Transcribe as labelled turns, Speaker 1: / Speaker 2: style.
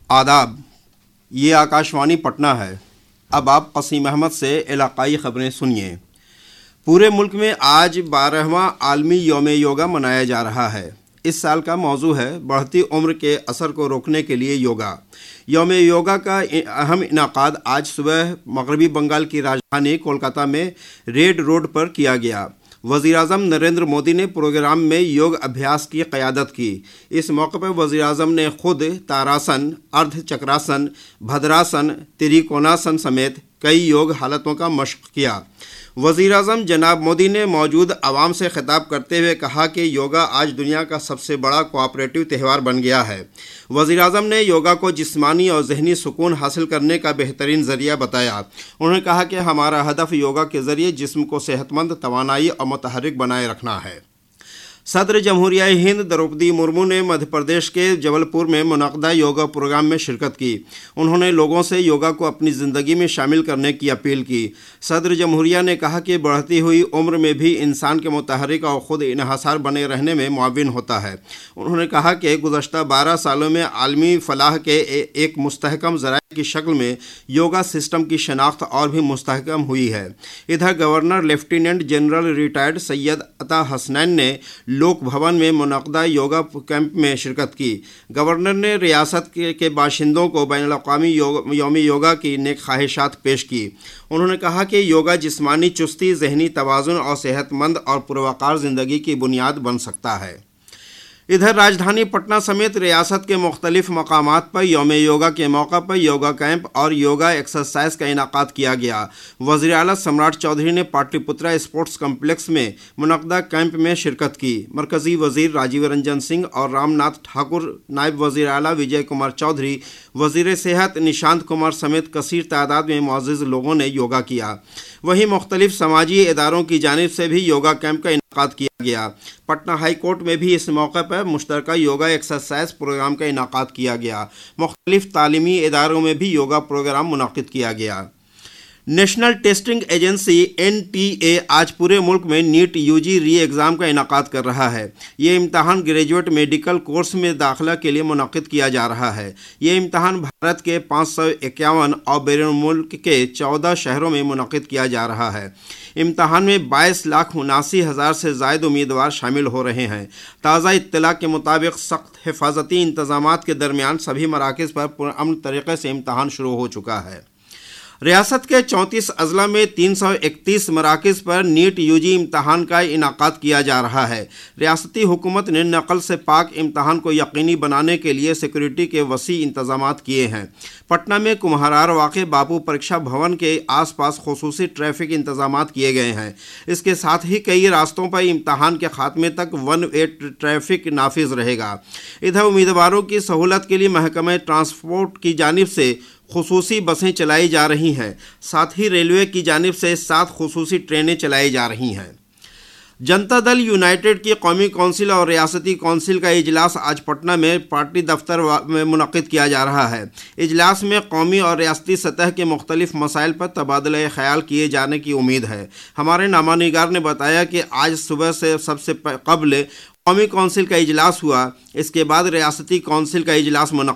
Speaker 1: आदाब, ये आकाशवाणी पटना है। अब आप कसीम अहमद से इलाकाई ख़बरें सुनिए। पूरे मुल्क में आज 12वां आलमी यौम योगा मनाया जा रहा है। इस साल का मौजू है बढ़ती उम्र के असर को रोकने के लिए योगा। यौम योगा का अहम इनाकाद आज सुबह मगरबी बंगाल की राजधानी कोलकाता में रेड रोड पर किया गया। वज़ीर-ए-आज़म नरेंद्र मोदी ने प्रोग्राम में योग अभ्यास की क़यादत की। इस मौके पर वज़ीर-ए-आज़म ने खुद तारासन, अर्ध चक्रासन, भद्रासन, त्रिकोणासन समेत कई योग हालतों का मश्क किया। वज़ीर-ए-आज़म जनाब मोदी ने मौजूद आवाम से खिताब करते हुए कहा कि योगा आज दुनिया का सबसे बड़ा कोऑपरेटिव त्यौहार बन गया है। वज़ीर-ए-आज़म ने योगा को जिस्मानी और ज़हनी सुकून हासिल करने का बेहतरीन ज़रिया बताया। उन्होंने कहा कि हमारा हदफ योगा के ज़रिए जिस्म को सेहतमंद, तवानाई और मुतहर्रिक बनाए रखना है। सदर जमहूरिया हिंद द्रौपदी मुर्मू ने मध्य प्रदेश के जबलपुर में मुनक़दा योगा प्रोग्राम में शिरकत की। उन्होंने लोगों से योगा को अपनी ज़िंदगी में शामिल करने की अपील की। सदर जमहूरिया ने कहा कि बढ़ती हुई उम्र में भी इंसान के मुतहर्रिक और ख़ुद इन्हसार बने रहने में मुआविन होता है। उन्होंने कहा कि गुज़श्ता 12 सालों में आलमी फ़लाह के एक मुस्तहकम ज़राए की शक्ल में योगा सिस्टम की शनाख्त और भी मुस्तहकम हुई है। इधर governor lieutenant general retired Syed अता हसनैन ने लोक भवन में मुनक़दा योगा कैंप में शिरकत की। गवर्नर ने रियासत के बाशिंदों को बैनुल-अक़वामी यौम योगा की नेक ख्वाहिशात पेश की। उन्होंने कहा कि योगा जिस्मानी चुस्ती, ज़हनी तवाज़ुन और सेहतमंद और पुरवकार ज़िंदगी की बुनियाद बन सकता है। इधर राजधानी पटना समेत रियासत के मुख्तलिफ मकामात पर यौम योगा के मौका पर योगा कैंप और योगा एक्सरसाइज का इनाकाद किया गया। वज़ीर आला सम्राट चौधरी ने पाटलिपुत्रा स्पोर्ट्स कम्प्लेक्स में मुनक़दा कैंप में शिरकत की। मरकज़ी वज़ीर राजीव रंजन सिंह और रामनाथ ठाकुर, नायब वज़ीर आला विजय कुमार चौधरी, वज़ीर सेहत निशांत कुमार समेत कसीर तादाद में मुअज़्ज़िज़ लोगों ने योगा किया। वहीं मुख्तलिफ समाजी इदारों की जानिब से भी योगा कैंप का इनाकाद किया गया। पटना हाई कोर्ट में भी इस मौके पर मुश्तरका योगा एक्सरसाइज प्रोग्राम का इनाकाद किया गया। मुख्तलिफ तालीमी इदारों में भी योगा प्रोग्राम मुनाकिद किया गया। नेशनल टेस्टिंग एजेंसी NTA आज पूरे मुल्क में नीट UG री एग्ज़ाम का इनाकाद कर रहा है। ये इम्तहान ग्रेजुएट मेडिकल कोर्स में दाखिला के लिए मुनाकिद किया जा रहा है। ये इम्तहान भारत के 551 और बैरून मुल्क के 14 शहरों में मुनाकिद किया जा रहा है। इम्तहान में 22,79,000 से ज़ायद उम्मीदवार शामिल हो रहे हैं। ताज़ा इत्तला के मुताबिक सख्त हिफाजती इंतज़ामात के दरमियान सभी मराकज़ पर पुरअमन तरीक़े से इम्तहान शुरू हो चुका है। रियासत के 34 अजला में 331 मराकज़ पर नीट UG इम्तहान का इनाकाद किया जा रहा है। रियासती हुकूमत ने नकल से पाक इम्तहान को यकीनी बनाने के लिए सिक्योरिटी के वसी इंतज़ामात किए हैं। पटना में कुम्हारार वाक़े बापू परीक्षा भवन के आसपास खुसूसी ट्रैफिक इंतज़ामात किए गए हैं। इसके साथ ही कई रास्तों पर इम्तहान के खात्मे तक 1 वे ट्रैफिक नाफिज रहेगा। इधर उम्मीदवारों की सहूलत के लिए महकमा ट्रांसपोर्ट की जानिब से खुसूसी बसें चलाई जा रही हैं। साथ ही रेलवे की जानिब से 7 खुसूसी ट्रेनें चलाई जा रही हैं। जनता दल यूनाइटेड की कौमी कौंसिल और रियासती कौंसिल का इजलास आज पटना में पार्टी दफ्तर में मुनक़िद किया जा रहा है। इजलास में कौमी और रियासती सतह के मुख्तलिफ मसाइल पर तबादला ख्याल किए जाने की उम्मीद है। हमारे नामानिगार ने बताया कि आज सुबह से सबसे कबल कौमी कौंसिल का इजलास हुआ। इसके बाद रियासती कौंसिल का इजलास मुनक़िद